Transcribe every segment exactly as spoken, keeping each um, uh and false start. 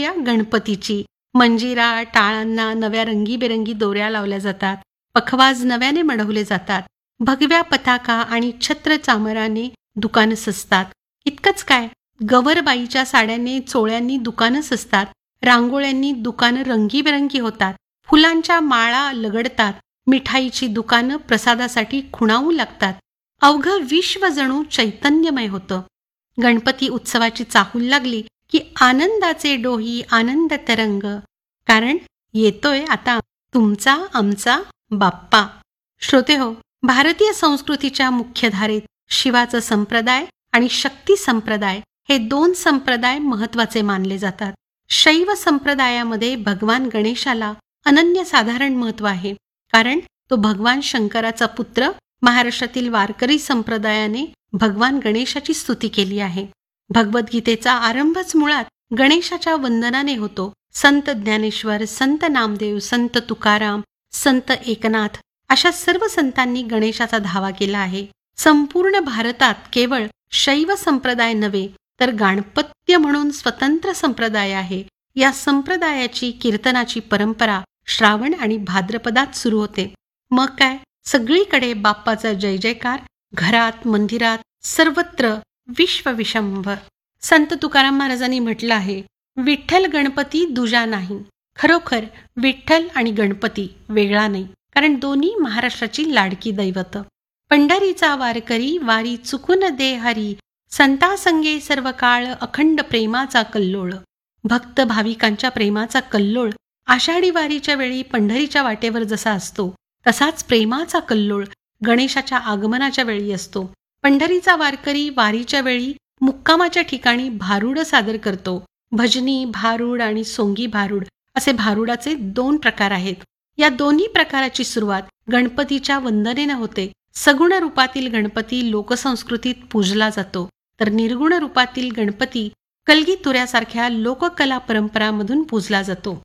पाहूया गणपतीची. मंजिरा टाळांना नव्या रंगीबेरंगी दोऱ्या लावल्या जातात. पखवाज नव्याने मढवले जातात. भगव्या पताका आणि छत्र चामराने दुकानं सजतात. इतकंच काय, गवरबाईच्या साड्यांनी चोळ्यांनी दुकानं सजतात. रांगोळ्यांनी दुकानं रंगीबेरंगी होतात. फुलांच्या माळा लगडतात. मिठाईची दुकानं प्रसादासाठी खुणावू लागतात. अवघं विश्व जणू चैतन्यमय होतं. गणपती उत्सवाची चाहूल लागली की आनंदाचे डोही आनंद तरंग, कारण येतोय आता तुमचा आमचा बाप्पा. श्रोते हो, भारतीय संस्कृतीच्या मुख्यधारेत शिवाचं संप्रदाय आणि शक्ती संप्रदाय हे दोन संप्रदाय महत्वाचे मानले जातात. शैव संप्रदायामध्ये भगवान गणेशाला अनन्यसाधारण महत्व आहे, कारण तो भगवान शंकराचा पुत्र. महाराष्ट्रातील वारकरी संप्रदायाने भगवान गणेशाची स्तुती केली आहे. भगवद्गीतेचा आरंभच मुळात गणेशाच्या वंदनाने होतो. संत ज्ञानेश्वर, संत नामदेव, संत तुकाराम, संत एकनाथ अशा सर्व संतांनी गणेशाचा धावा केला आहे. संपूर्ण भारतात केवळ शैव संप्रदाय नव्हे तर गाणपत्य म्हणून स्वतंत्र संप्रदाय आहे. या संप्रदायाची कीर्तनाची परंपरा श्रावण आणि भाद्रपदात सुरू होते. मग काय, सगळीकडे बाप्पाचा जय जयकार, घरात मंदिरात सर्वत्र विश्वविशंभर. संत तुकाराम महाराजांनी म्हटलं आहे, विठ्ठल गणपती दुजा नाही. खरोखर विठ्ठल आणि गणपती वेगळा नाही, कारण दोन्ही महाराष्ट्राची लाडकी दैवत. पंढरीचा वारकरी वारी चुकून दे हरी, संतासंगे सर्व काळ अखंड प्रेमाचा कल्लोळ. भक्त भाविकांच्या प्रेमाचा कल्लोळ आषाढी वारीच्या वेळी पंढरीच्या वाटेवर जसा असतो, तसाच प्रेमाचा कल्लोळ गणेशाच्या आगमनाच्या वेळी असतो. पंढरीचा वारकरी वारीच्या वेळी मुक्कामाच्या ठिकाणी भारुड सादर करतो. भजनी भारुड आणि सोंगी भारुड असे भारुडाचे दोन प्रकार आहेत. या दोन्ही प्रकाराची सुरुवात गणपतीच्या वंदनेनं होते. सगुण रूपातील गणपती लोकसंस्कृतीत पूजला जातो, तर निर्गुण रूपातील गणपती कलगी तुऱ्यासारख्या लोककला परंपरामधून पूजला जातो.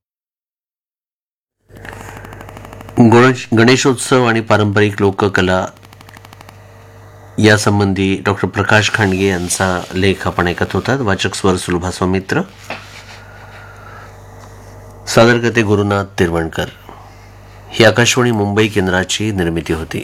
गणेशोत्सव आणि पारंपरिक लोककला यासंबंधी डॉक्टर प्रकाश खांडगे यांचा लेख आपण ऐकत होतात. वाचक स्वर सुलभा सौमित्र, सादर करते गुरुनाथ तिरवणकर. ही आकाशवाणी मुंबई केंद्राची निर्मिती होती.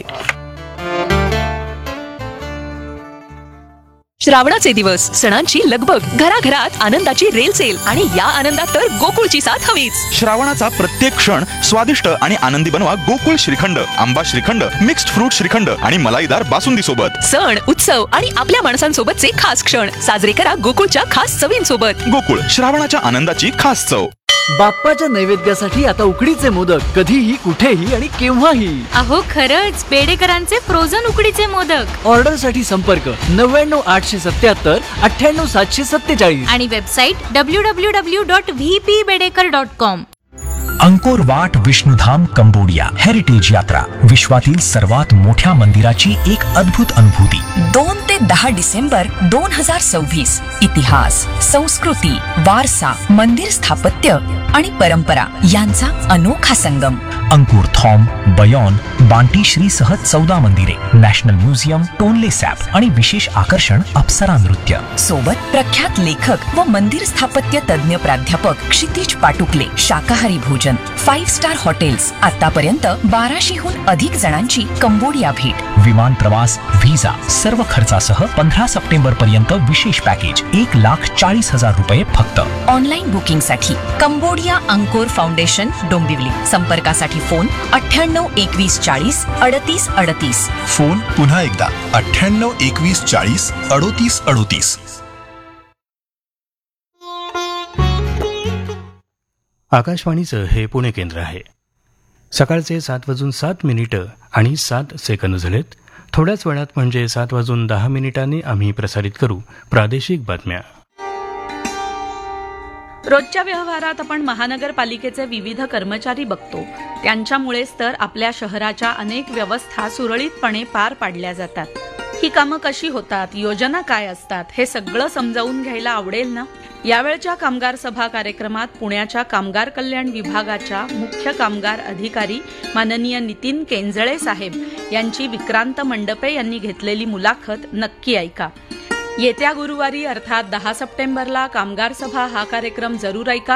श्रावणाचे दिवस, सणांची लगबग, घराघरात आनंदाची रेलचेल आणि या आनंदात तर गोकुळची साथ हवीच. श्रावणाचा प्रत्येक क्षण स्वादिष्ट आणि आनंदी बनवा गोकुळ श्रीखंड, आंबा श्रीखंड, मिक्स्ड फ्रूट श्रीखंड आणि मलाईदार बासुंदी सोबत. सण, उत्सव आणि आपल्या माणसांसोबतचे खास क्षण साजरे करा गोकुळच्या खास चवींसोबत. गोकुळ, श्रावणाच्या आनंदाची खास चव. बाप्पाच्या नैवेद्यासाठी आता उकडीचे मोदक कधीही, कुठेही आणि केव्हाही. अहो खरंच, बेडेकरांचे फ्रोझन उकडीचे मोदक. ऑर्डर साठी संपर्क नव्याण्णव आठशे सत्याहत्तर अठ्ठ्याण्णव सातशे सत्तेचाळीस आणि website W W W dot V P Bedekar dot com. Angkor Wat Vishnudham Cambodia heritage यात्रा, विश्वातील सर्वात मोठ्या मंदिराची एक अद्भुत अनुभूती. दोन ते दहा डिसेंबर दोन हजार सव्वीस. इतिहास, संस्कृती, वारसा, मंदिर स्थापत्य आणि परंपरा यांचा अनोखा संगम. अंकुर थॉम, बयॉन, बांटी श्री सह चौदा मंदिरे, नॅशनल म्युझियम, टोनले सॅप आणि विशेष आकर्षण अप्सरा नृत्य. सोबत प्रख्यात लेखक व मंदिर स्थापत्य तज्ञ प्राध्यापक क्षितिज पाटुकले. शाकाहारी भोजन, फाईव्ह स्टार हॉटेल्स. आतापर्यंत बाराशेहून अधिक जणांची कंबोडिया भेट. विमान प्रवास, व्हिसा सर्व खर्चासह पंधरा सप्टेंबर पर्यंत विशेष पॅकेज एक लाख चाळीस हजार रुपये फक्त. ऑनलाईन बुकिंग साठी कंबोडिया अंकोर फाउंडेशन, डोंबिवली. संपर्कासाठी फोन अठ्ठ्याण्णव एकवीस चाळीस अडतीस अडतीस. फोन पुन्हा एकदा अठ्ठ्याण्णव एकवीस चाळीस अडतीस अडतीस. आकाशवाणीचं हे पुणे केंद्र आहे. सकाळचे सात वाजून सात मिनिटं आणि सात सेकंद झालेत. थोड्याच वेळात म्हणजे सात वाजून दहा मिनिटांनी आम्ही प्रसारित करू प्रादेशिक बातम्या. रोजच्या व्यवहारात आपण महानगरपालिकेचे विविध कर्मचारी बघतो. त्यांच्यामुळेच तर आपल्या शहराच्या अनेक व्यवस्था सुरळीतपणे पार पाडल्या जातात. ही कामं कशी होतात, योजना काय असतात, हे सगळं समजावून घ्यायला आवडेल ना. यावेळच्या कामगार सभा कार्यक्रमात पुण्याच्या कामगार कल्याण विभागाच्या मुख्य कामगार अधिकारी माननीय नितीन केंजळे साहेब यांची विक्रांत मंडपे यांनी घेतलेली मुलाखत नक्की ऐका. येत्या गुरुवारी अर्थात दहा सप्टेंबरला कामगार सभा हा कार्यक्रम जरूर ऐका.